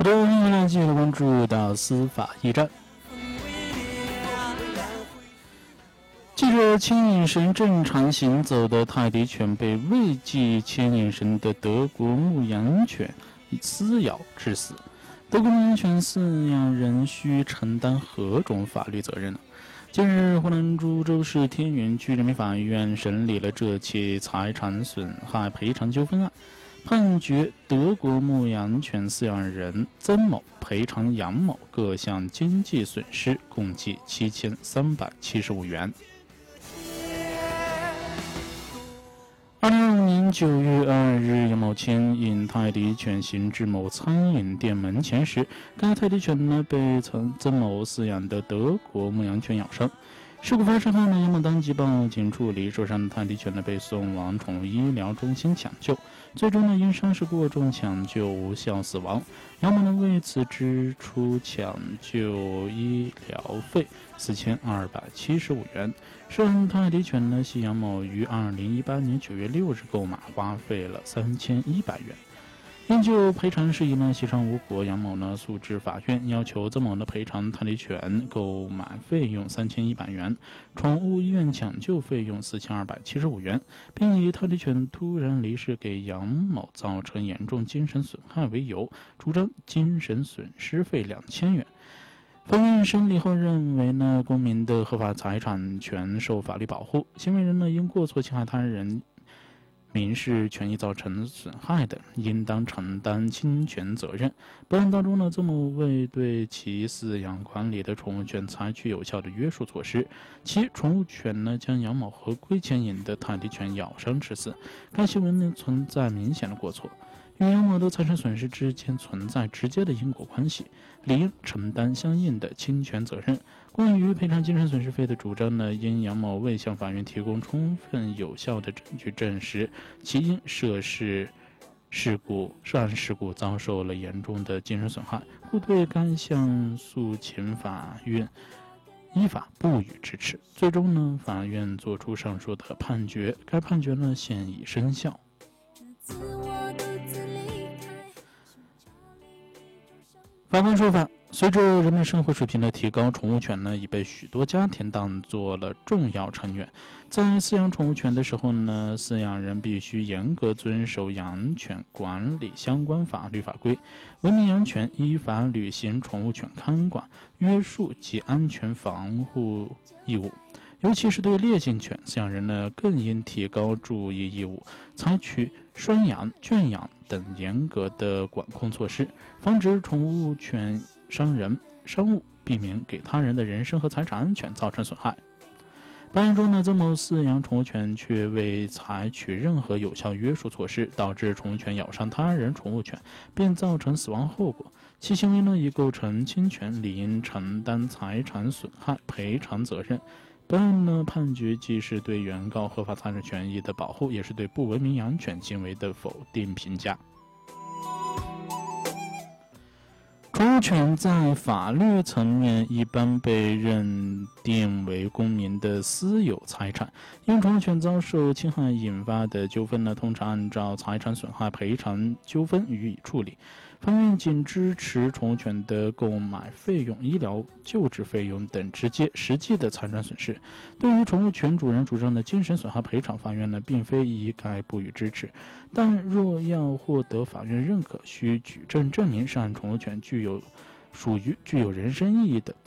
好的，欢迎来继续关注到司法驿站。记者牵引绳正常行走的泰迪犬被未系牵引绳的德国牧羊犬撕咬致死。德国牧羊犬饲养人需承担何种法律责任呢？近日，湖南株洲市天元区人民法院审理了这起财产损害赔偿纠纷案，判决德国牧羊犬饲养人曾某赔偿杨某各项经济损失共计7375元。2025年9月2日，杨某牵引泰迪犬行至某餐饮店门前时，该泰迪犬被曾某饲养的德国牧羊犬咬伤。事故发生后杨某当即报警处理，受伤的泰迪犬被送往宠物医疗中心抢救，最终因伤势过重抢救无效死亡。杨某为此支出抢救医疗费4275元。涉案泰迪犬系杨某于2018年9月6日购买，花费了3100元。因就赔偿事宜协商无果，杨某诉至法院，要求曾某赔偿泰迪犬购买费用3100元，宠物医院抢救费用4275元，并以泰迪犬突然离世给杨某造成严重精神损害为由，主张精神损失费2000元。法院审理后认为公民的合法财产权受法律保护，行为人因过错侵害他人民事权益造成损害的，应当承担侵权责任。本案当中曾某未对其饲养管理的宠物犬采取有效的约束措施，其宠物犬将杨某合规牵引的泰迪犬咬伤致死，该行为存在明显的过错，与杨某的财产损失之间存在直接的因果关系，理应承担相应的侵权责任。关于赔偿精神损失费的主张因杨某未向法院提供充分有效的证据证实其因涉案事故遭受了严重的精神损害，故对该项诉请法院依法不予支持。最终法院作出上述的判决，该判决现已生效。法官说法，随着人们生活水平的提高，宠物犬已被许多家庭当作了重要成员。在饲养宠物犬的时候饲养人必须严格遵守养犬管理相关法律法规，文明养犬，依法履行宠物犬看管、约束及安全防护义务。尤其是对烈性犬，饲养人更应提高注意义务，采取拴养、圈养等严格的管控措施，防止宠物犬伤人伤物，避免给他人的人身和财产安全造成损害。本案中曾某饲养宠物犬却未采取任何有效约束措施，导致宠物犬咬伤他人宠物犬，并造成死亡后果，其行为已构成侵权，理应承担财产损害赔偿责任。本案判决既是对原告合法财产权益的保护，也是对不文明养犬行为的否定评价。宠物犬在法律层面一般被认定为公民的私有财产，因宠物犬遭受侵害引发的纠纷通常按照财产损害赔偿纠纷予以处理。法院仅支持宠物犬的购买费用、医疗救治费用等实际的财产损失。对于宠物犬主人主张的精神损害赔偿，法院并非一概不予支持，但若要获得法院认可，需举证证明涉案宠物犬属于具有人身意义的